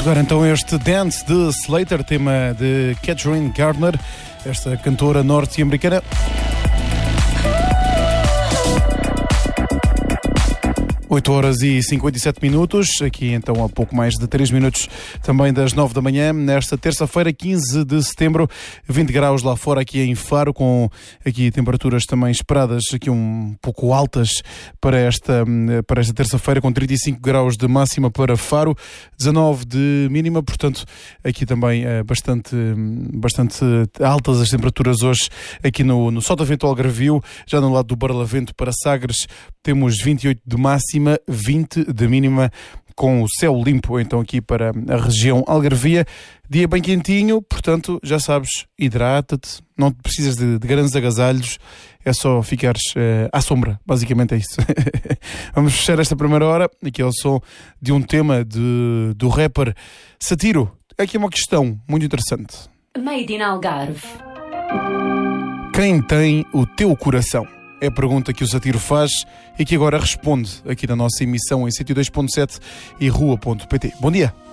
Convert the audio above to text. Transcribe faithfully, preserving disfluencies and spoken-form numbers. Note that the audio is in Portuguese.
Agora então este Dance de Slater, tema de Katherine Gardner, esta cantora norte-americana. oito horas e cinquenta e sete minutos, aqui então há pouco mais de três minutos também das nove da manhã, nesta terça-feira, quinze de setembro, vinte graus lá fora aqui em Faro, com aqui temperaturas também esperadas aqui um pouco altas para esta, para esta terça-feira, com trinta e cinco graus de máxima para Faro, dezanove de mínima, portanto aqui também é bastante, bastante altas as temperaturas hoje aqui no, no Sotavento Algarvio, já no lado do Barlavento para Sagres temos vinte e oito de máxima, vinte de mínima, com o céu limpo então aqui para a região algarvia. Dia bem quentinho, portanto já sabes, hidrata-te, não precisas de, de grandes agasalhos, é só ficares uh, à sombra, basicamente é isso. Vamos fechar esta primeira hora, aqui é o som de um tema de, do rapper Satiro. Aqui é uma questão muito interessante. Made in Algarve. Quem tem o teu coração? É a pergunta que o Satiro faz e que agora responde aqui na nossa emissão em cento e dois ponto sete e rua ponto pt. Bom dia.